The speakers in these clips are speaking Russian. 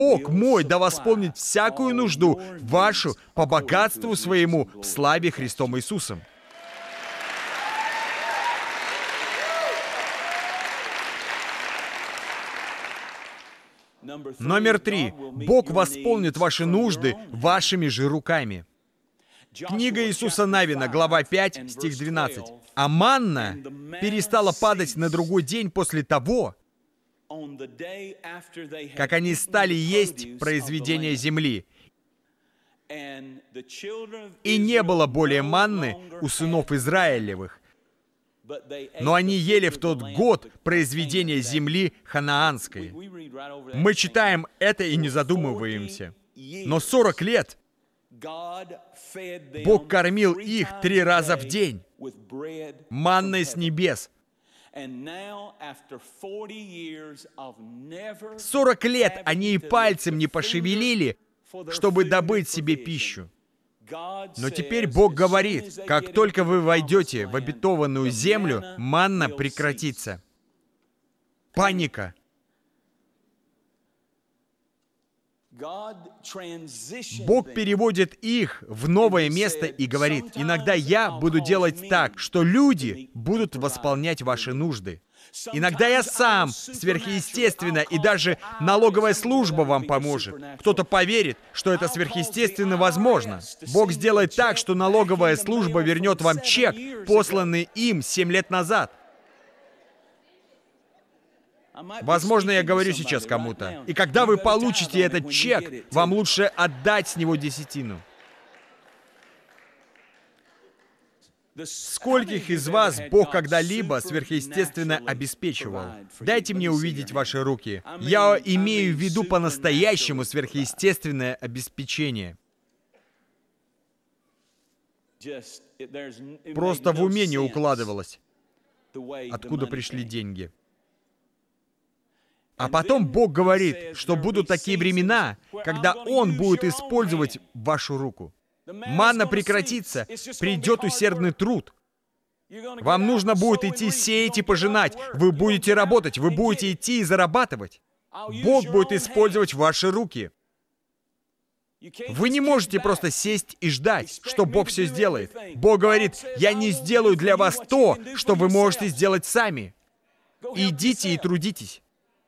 Бог мой да восполнит всякую нужду вашу по богатству своему в славе Христом Иисусом. Номер 3. Бог восполнит ваши нужды вашими же руками. Книга Иисуса Навина, глава 5, стих 12. «А манна перестала падать на другой день после того, как они стали есть произведения земли. И не было более манны у сынов Израилевых, но они ели в тот год произведения земли ханаанской». Мы читаем это и не задумываемся. Но 40 лет Бог кормил их 3 раза в день манной с небес. 40 лет они и пальцем не пошевелили, чтобы добыть себе пищу. Но теперь Бог говорит, как только вы войдете в обетованную землю, манна прекратится. Паника. Бог переводит их в новое место и говорит: иногда я буду делать так, что люди будут восполнять ваши нужды. Иногда я сам, сверхъестественно, и даже налоговая служба вам поможет. Кто-то поверит, что это сверхъестественно возможно. Бог сделает так, что налоговая служба вернет вам чек, посланный им 7 лет назад. Возможно, я говорю сейчас кому-то. И когда вы получите этот чек, вам лучше отдать с него десятину. Скольких из вас Бог когда-либо сверхъестественно обеспечивал? Дайте мне увидеть ваши руки. Я имею в виду по-настоящему сверхъестественное обеспечение. Просто в уме не укладывалось, откуда пришли деньги. А потом Бог говорит, что будут такие времена, когда Он будет использовать вашу руку. Манна прекратится, придет усердный труд. Вам нужно будет идти сеять и пожинать. Вы будете работать, вы будете идти и зарабатывать. Бог будет использовать ваши руки. Вы не можете просто сесть и ждать, что Бог все сделает. Бог говорит: я не сделаю для вас то, что вы можете сделать сами. Идите и трудитесь.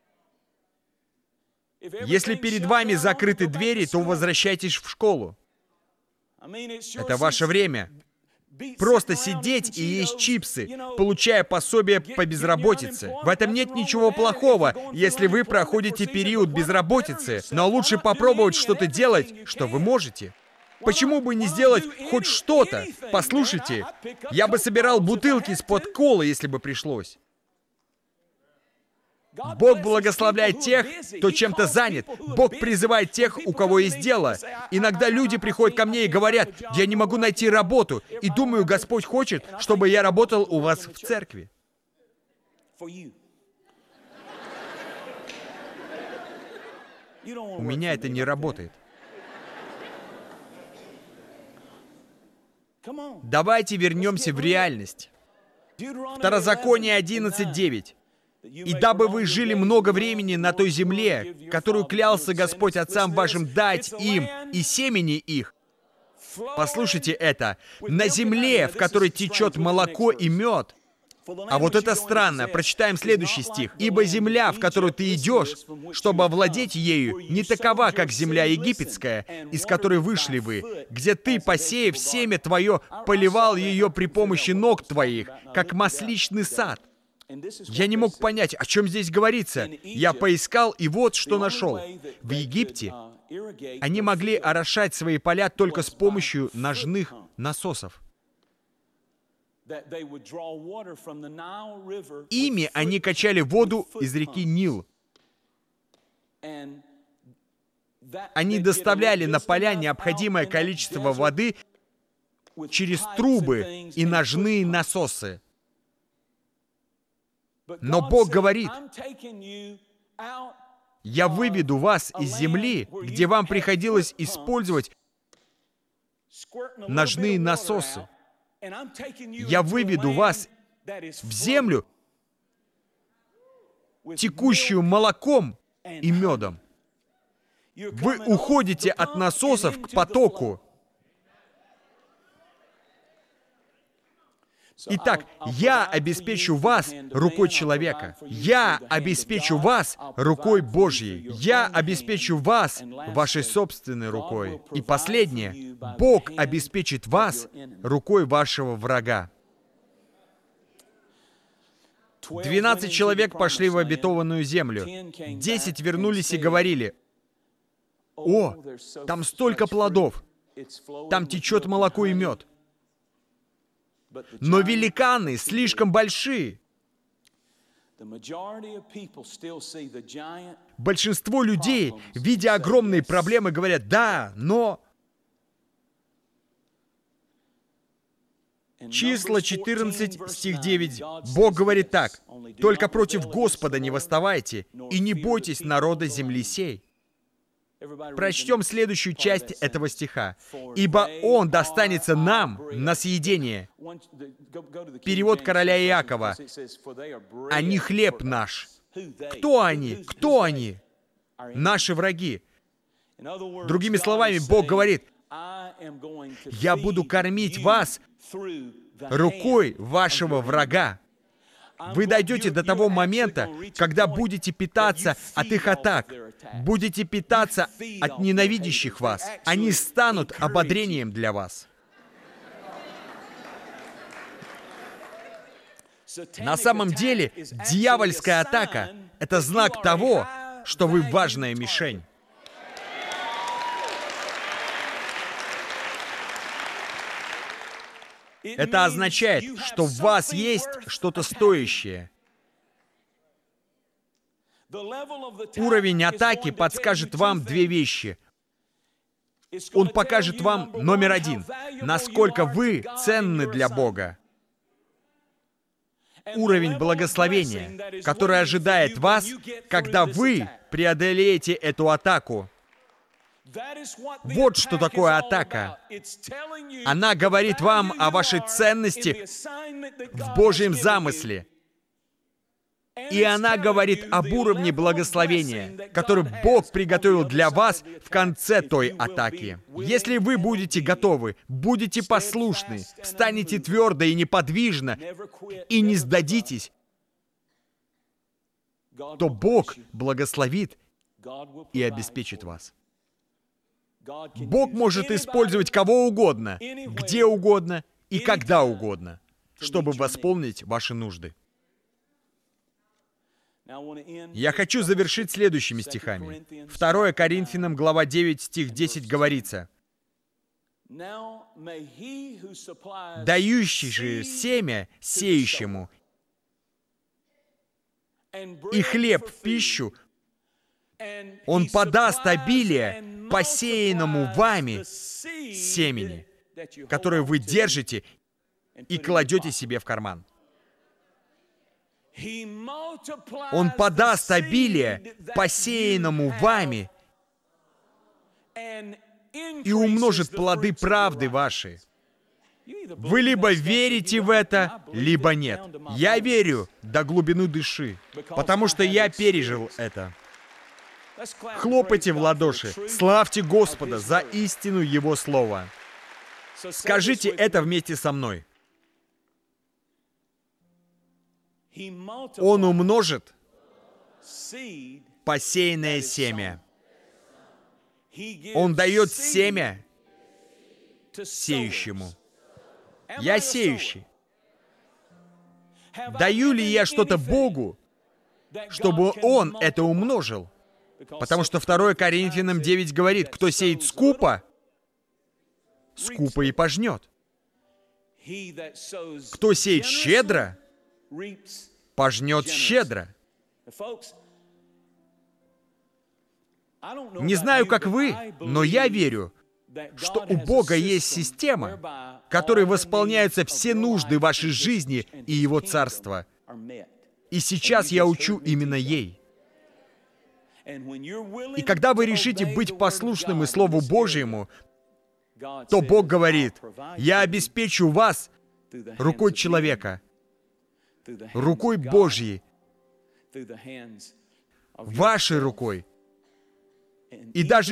Если перед вами закрыты двери, то возвращайтесь в школу. Это ваше время. Просто сидеть и есть чипсы, получая пособие по безработице. В этом нет ничего плохого, если вы проходите период безработицы, но лучше попробовать что-то делать, что вы можете. Почему бы не сделать хоть что-то? Послушайте, я бы собирал бутылки из-под колы, если бы пришлось. Бог благословляет тех, кто чем-то занят. Бог призывает тех, у кого есть дело. Иногда люди приходят ко мне и говорят: я не могу найти работу, и думаю, Господь хочет, чтобы я работал у вас в церкви. У меня это не работает. Давайте вернемся в реальность. Второзаконие 11:9. «И дабы вы жили много времени на той земле, которую клялся Господь отцам вашим дать им и семени их». Послушайте это. «На земле, в которой течет молоко и мед». А вот это странно. Прочитаем следующий стих. «Ибо земля, в которую ты идешь, чтобы овладеть ею, не такова, как земля египетская, из которой вышли вы, где ты, посеяв семя твое, поливал ее при помощи ног твоих, как масличный сад». Я не мог понять, о чем здесь говорится. Я поискал, и вот что нашел. В Египте они могли орошать свои поля только с помощью ножных насосов. Ими они качали воду из реки Нил. Они доставляли на поля необходимое количество воды через трубы и ножные насосы. Но Бог говорит: я выведу вас из земли, где вам приходилось использовать ножные насосы. Я выведу вас в землю, текущую молоком и медом. Вы уходите от насосов к потоку. Итак, я обеспечу вас рукой человека. Я обеспечу вас рукой Божьей. Я обеспечу вас вашей собственной рукой. И последнее. Бог обеспечит вас рукой вашего врага. 12 человек пошли в обетованную землю. 10 вернулись и говорили: «О, там столько плодов! Там течет молоко и мед. Но великаны слишком большие». Большинство людей, видя огромные проблемы, говорят: «Да, но...» Числа 14, стих 9. Бог говорит так: «Только против Господа не восставайте, и не бойтесь народа земли сей». Прочтем следующую часть этого стиха. «Ибо Он достанется нам на съедение». Перевод короля Иакова. «Они хлеб наш». Кто они? Кто они? Наши враги. Другими словами, Бог говорит: «Я буду кормить вас рукой вашего врага». Вы дойдете до того момента, когда будете питаться от их атак, будете питаться от ненавидящих вас. Они станут ободрением для вас. На самом деле, дьявольская атака — это знак того, что вы важная мишень. Это означает, что в вас есть что-то стоящее. Уровень атаки подскажет вам две вещи. Он покажет вам, номер один, насколько вы ценны для Бога. Уровень благословения, который ожидает вас, когда вы преодолеете эту атаку. Вот что такое атака. Она говорит вам о вашей ценности в Божьем замысле. И она говорит об уровне благословения, который Бог приготовил для вас в конце той атаки. Если вы будете готовы, будете послушны, встанете твердо и неподвижно, и не сдадитесь, то Бог благословит и обеспечит вас. Бог может использовать кого угодно, где угодно и когда угодно, чтобы восполнить ваши нужды. Я хочу завершить следующими стихами. 2 Коринфянам, глава 9, стих 10 говорится: «Дающий же семя сеющему и хлеб в пищу, Он подаст обилие посеянному вами семени, которое вы держите и кладете себе в карман». Он подаст обилие посеянному вами и умножит плоды правды ваши. Вы либо верите в это, либо нет. Я верю до глубины души, потому что я пережил это. Хлопайте в ладоши, славьте Господа за истину Его Слова. Скажите это вместе со мной. Он умножит посеянное семя. Он дает семя сеющему. Я сеющий. Даю ли я что-то Богу, чтобы Он это умножил? Потому что 2 Коринфянам 9 говорит: кто сеет скупо, скупо и пожнет. Кто сеет щедро, пожнет щедро. Не знаю, как вы, но я верю, что у Бога есть система, которой восполняются все нужды вашей жизни и Его Царства. И сейчас я учу именно ей. И когда вы решите быть послушным и Слову Божьему, то Бог говорит: «Я обеспечу вас рукой человека, рукой Божьей, вашей рукой, И даже